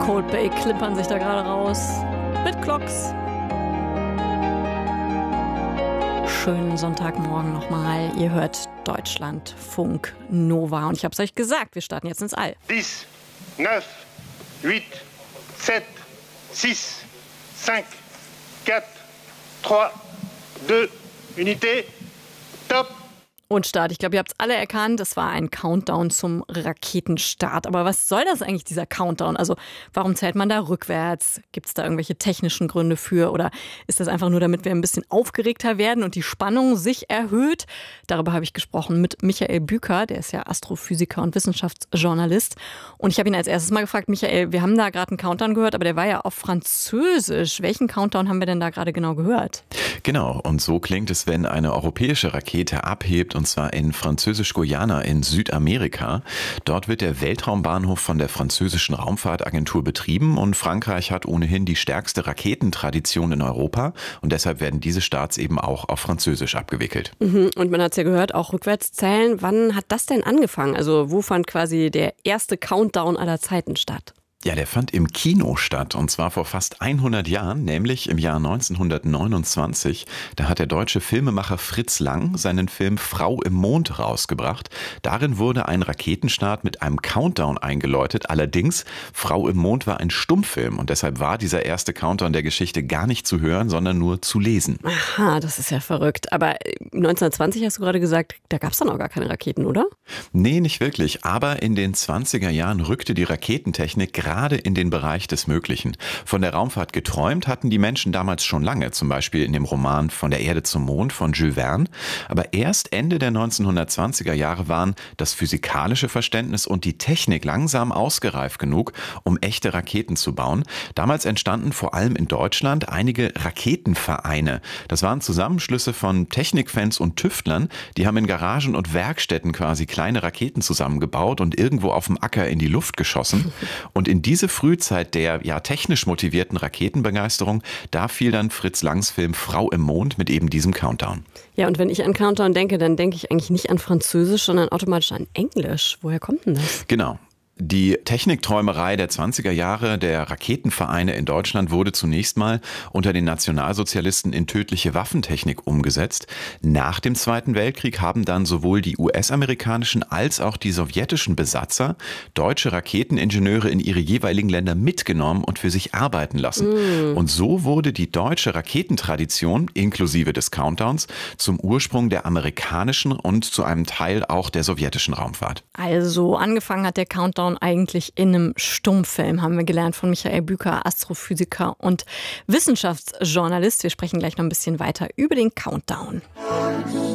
Coldplay klimpern sich da gerade raus. Mit Clocks. Schönen Sonntagmorgen nochmal. Ihr hört Deutschlandfunk Nova. Und ich habe es euch gesagt, wir starten jetzt ins All. 10, 9, 8, 7, 6, 5, 4, 3, 2, Unité, top! Und Start. Ich glaube, ihr habt es alle erkannt, es war ein Countdown zum Raketenstart. Aber was soll das eigentlich, dieser Countdown? Also warum zählt man da rückwärts? Gibt es da irgendwelche technischen Gründe für? Oder ist das einfach nur, damit wir ein bisschen aufgeregter werden und die Spannung sich erhöht? Darüber habe ich gesprochen mit Michael Büker, der ist ja Astrophysiker und Wissenschaftsjournalist. Und ich habe ihn als erstes mal gefragt, Michael, wir haben da gerade einen Countdown gehört, aber der war ja auf Französisch. Welchen Countdown haben wir denn da gerade genau gehört? Genau, und so klingt es, wenn eine europäische Rakete abhebt, und zwar in Französisch-Guyana in Südamerika. Dort wird der Weltraumbahnhof von der französischen Raumfahrtagentur betrieben und Frankreich hat ohnehin die stärkste Raketentradition in Europa und deshalb werden diese Starts eben auch auf Französisch abgewickelt. Und man hat es ja gehört, auch rückwärts zählen. Wann hat das denn angefangen? Also wo fand quasi der erste Countdown aller Zeiten statt? Ja, der fand im Kino statt und zwar vor fast 100 Jahren, nämlich im Jahr 1929. Da hat der deutsche Filmemacher Fritz Lang seinen Film Frau im Mond rausgebracht. Darin wurde ein Raketenstart mit einem Countdown eingeläutet. Allerdings, Frau im Mond war ein Stummfilm und deshalb war dieser erste Countdown der Geschichte gar nicht zu hören, sondern nur zu lesen. Aha, das ist ja verrückt. Aber 1920 hast du gerade gesagt, da gab es dann auch gar keine Raketen, oder? Nee, nicht wirklich. Aber in den 20er Jahren rückte die Raketentechnik gerade in den Bereich des Möglichen. Von der Raumfahrt geträumt hatten die Menschen damals schon lange, zum Beispiel in dem Roman Von der Erde zum Mond von Jules Verne. Aber erst Ende der 1920er Jahre waren das physikalische Verständnis und die Technik langsam ausgereift genug, um echte Raketen zu bauen. Damals entstanden vor allem in Deutschland einige Raketenvereine. Das waren Zusammenschlüsse von Technikfans und Tüftlern, die haben in Garagen und Werkstätten quasi kleine Raketen zusammengebaut und irgendwo auf dem Acker in die Luft geschossen. Und in diese Frühzeit der technisch motivierten Raketenbegeisterung, da fiel dann Fritz Langs Film Frau im Mond mit eben diesem Countdown. Ja, und wenn ich an Countdown denke, dann denke ich eigentlich nicht an Französisch, sondern automatisch an Englisch. Woher kommt denn das? Genau. Die Technikträumerei der 20er Jahre der Raketenvereine in Deutschland wurde zunächst mal unter den Nationalsozialisten in tödliche Waffentechnik umgesetzt. Nach dem Zweiten Weltkrieg haben dann sowohl die US-amerikanischen als auch die sowjetischen Besatzer deutsche Raketeningenieure in ihre jeweiligen Länder mitgenommen und für sich arbeiten lassen. Und so wurde die deutsche Raketentradition inklusive des Countdowns zum Ursprung der amerikanischen und zu einem Teil auch der sowjetischen Raumfahrt. Also angefangen hat der Countdown eigentlich in einem Stummfilm, haben wir gelernt von Michael Büker, Astrophysiker und Wissenschaftsjournalist. Wir sprechen gleich noch ein bisschen weiter über den Countdown.